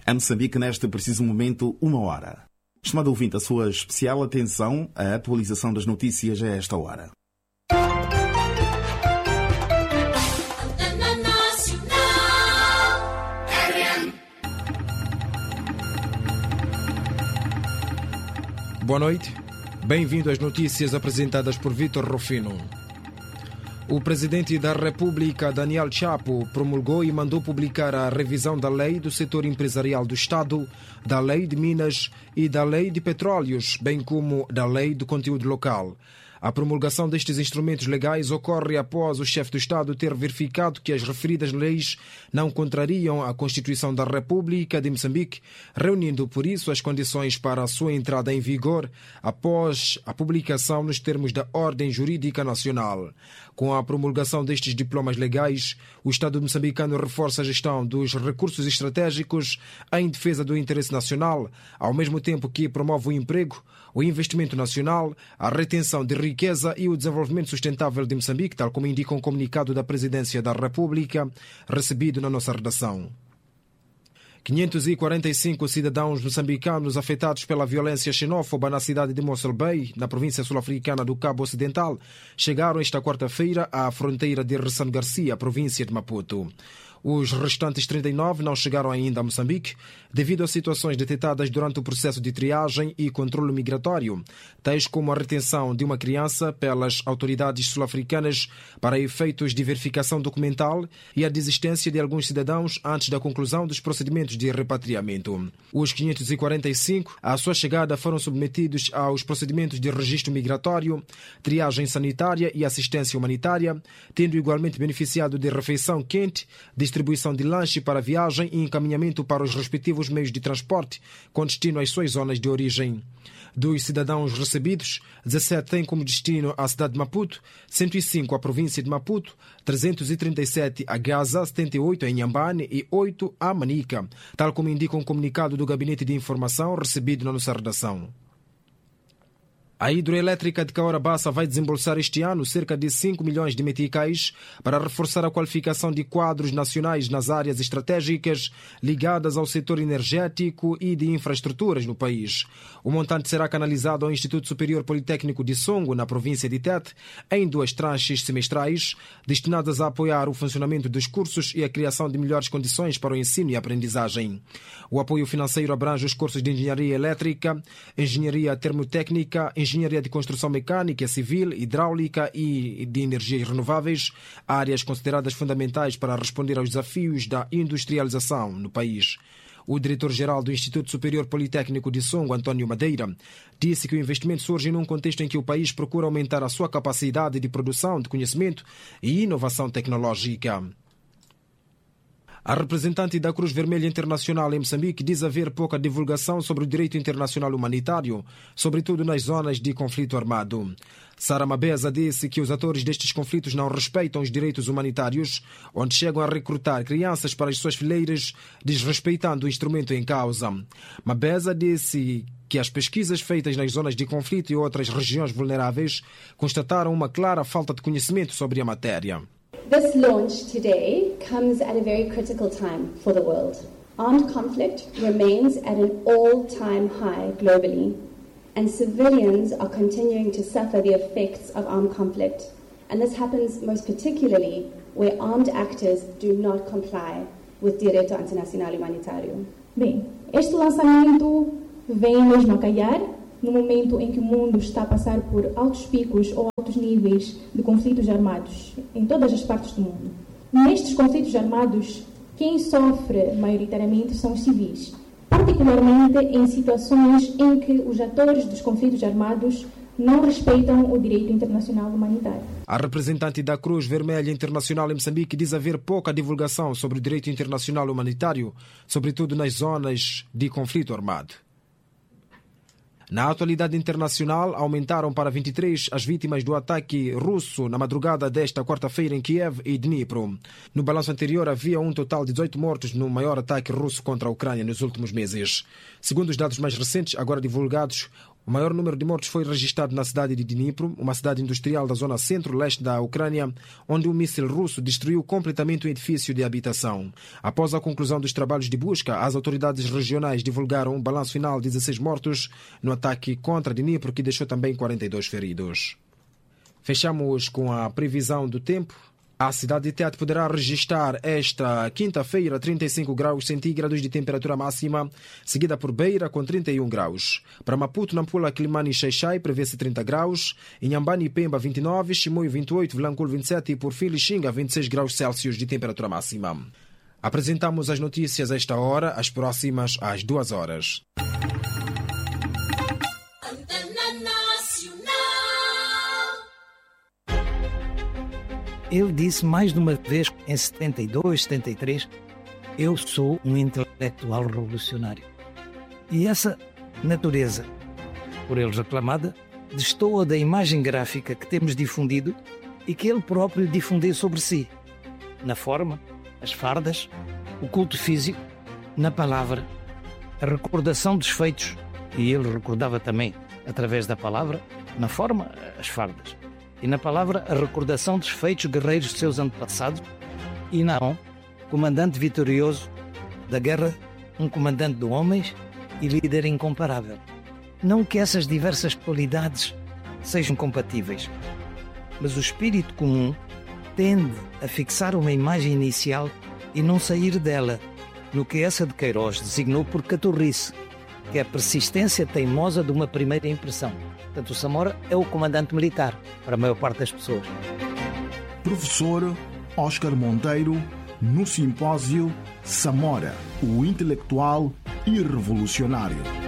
A Moçambique, neste preciso momento, 1h. Estimado ouvinte, a sua especial atenção à atualização das notícias a esta hora. Boa noite. Bem-vindo às notícias apresentadas por Vítor Rufino. O presidente da República, Daniel Chapo, promulgou e mandou publicar a revisão da Lei do Setor Empresarial do Estado, da Lei de Minas e da Lei de Petróleos, bem como da Lei do Conteúdo Local. A promulgação destes instrumentos legais ocorre após o chefe do Estado ter verificado que as referidas leis não contrariam a Constituição da República de Moçambique, reunindo por isso as condições para a sua entrada em vigor após a publicação nos termos da Ordem Jurídica Nacional. Com a promulgação destes diplomas legais, o Estado moçambicano reforça a gestão dos recursos estratégicos em defesa do interesse nacional, ao mesmo tempo que promove o emprego, o investimento nacional, a retenção de riqueza e o desenvolvimento sustentável de Moçambique, tal como indica um comunicado da Presidência da República, recebido na nossa redação. 545 cidadãos moçambicanos afetados pela violência xenófoba na cidade de Mossel Bay, na província sul-africana do Cabo Ocidental, chegaram esta quarta-feira à fronteira de Ressano Garcia, província de Maputo. Os restantes 39 não chegaram ainda a Moçambique devido a situações detectadas durante o processo de triagem e controle migratório, tais como a retenção de uma criança pelas autoridades sul-africanas para efeitos de verificação documental e a desistência de alguns cidadãos antes da conclusão dos procedimentos de repatriamento. Os 545, à sua chegada, foram submetidos aos procedimentos de registro migratório, triagem sanitária e assistência humanitária, tendo igualmente beneficiado de refeição quente, distribuição de lanche para a viagem e encaminhamento para os respectivos meios de transporte com destino às suas zonas de origem. Dos cidadãos recebidos, 17 têm como destino a cidade de Maputo, 105 a província de Maputo, 337 a Gaza, 78 a Inhambane e 8 a Manica, tal como indica um comunicado do Gabinete de Informação recebido na nossa redação. A hidroelétrica de Cahora Bassa vai desembolsar este ano cerca de 5 milhões de meticais para reforçar a qualificação de quadros nacionais nas áreas estratégicas ligadas ao setor energético e de infraestruturas no país. O montante será canalizado ao Instituto Superior Politécnico de Songo, na província de Tete, em 2 tranches semestrais, destinadas a apoiar o funcionamento dos cursos e a criação de melhores condições para o ensino e aprendizagem. O apoio financeiro abrange os cursos de Engenharia Elétrica, Engenharia Termotécnica, Engenharia de Construção Mecânica, Civil, Hidráulica e de Energias Renováveis, áreas consideradas fundamentais para responder aos desafios da industrialização no país. O diretor-geral do Instituto Superior Politécnico de Songo, António Madeira, disse que o investimento surge num contexto em que o país procura aumentar a sua capacidade de produção de conhecimento e inovação tecnológica. A representante da Cruz Vermelha Internacional em Moçambique diz haver pouca divulgação sobre o direito internacional humanitário, sobretudo nas zonas de conflito armado. Sara Mabeza disse que os atores destes conflitos não respeitam os direitos humanitários, onde chegam a recrutar crianças para as suas fileiras, desrespeitando o instrumento em causa. Mabeza disse que as pesquisas feitas nas zonas de conflito e outras regiões vulneráveis constataram uma clara falta de conhecimento sobre a matéria. This launch today comes at a very critical time for the world. Armed conflict remains at an all-time high globally, and civilians are continuing to suffer the effects of armed conflict. And this happens most particularly where armed actors do not comply with Direito Internacional Humanitário. Bem, este lançamento vem mesmo a calhar no momento em que o mundo está a passar por altos picos ou altos níveis de conflitos armados em todas as partes do mundo. Nestes conflitos armados, quem sofre maioritariamente são os civis, particularmente em situações em que os atores dos conflitos armados não respeitam o direito internacional humanitário. A representante da Cruz Vermelha Internacional em Moçambique diz haver pouca divulgação sobre o direito internacional humanitário, sobretudo nas zonas de conflito armado. Na atualidade internacional, aumentaram para 23 as vítimas do ataque russo na madrugada desta quarta-feira em Kiev e Dnipro. No balanço anterior, havia um total de 18 mortos no maior ataque russo contra a Ucrânia nos últimos meses. Segundo os dados mais recentes, agora divulgados, O maior número de mortos foi registrado na cidade de Dnipro, uma cidade industrial da zona centro-leste da Ucrânia, onde um míssil russo destruiu completamente um edifício de habitação. Após a conclusão dos trabalhos de busca, as autoridades regionais divulgaram um balanço final de 16 mortos no ataque contra Dnipro, que deixou também 42 feridos. Fechamos com a previsão do tempo. A cidade de Tete poderá registrar esta quinta-feira 35 graus centígrados de temperatura máxima, seguida por Beira com 31 graus. Para Maputo, Nampula, Quilimane e Xai-Xai prevê-se 30 graus, Inhambane e Pemba 29, Chimoio 28, Vilanculo 27 e por fim Lixinga 26 graus Celsius de temperatura máxima. Apresentamos as notícias a esta hora, as próximas às 2 horas. Ele disse mais de uma vez, em 72, 73, eu sou um intelectual revolucionário. E essa natureza, por ele reclamada, destoa da imagem gráfica que temos difundido e que ele próprio difundiu sobre si. Na forma, as fardas, o culto físico, na palavra, a recordação dos feitos, e ele recordava também, através da palavra, na forma, as fardas. E na palavra, a recordação dos feitos guerreiros de seus antepassados, e não, comandante vitorioso da guerra, um comandante de homens e líder incomparável. Não que essas diversas qualidades sejam compatíveis, mas o espírito comum tende a fixar uma imagem inicial e não sair dela, no que essa de Queiroz designou por caturrice, que é a persistência teimosa de uma primeira impressão. Portanto, o Samora é o comandante militar, para a maior parte das pessoas. Professor Oscar Monteiro, no simpósio Samora, o intelectual e revolucionário.